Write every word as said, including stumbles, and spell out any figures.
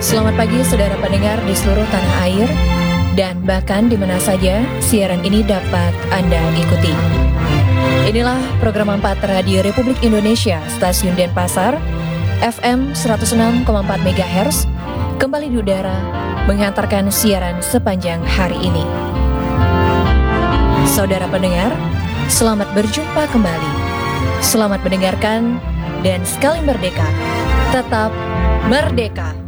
Selamat pagi saudara pendengar di seluruh tanah air dan bahkan di mana saja siaran ini dapat Anda ikuti. Inilah program empat Radio Republik Indonesia, Stasiun Denpasar, F M seratus enam koma empat megahertz, kembali di udara mengantarkan siaran sepanjang hari ini. Saudara pendengar, selamat berjumpa kembali. Selamat mendengarkan dan sekali merdeka, tetap merdeka.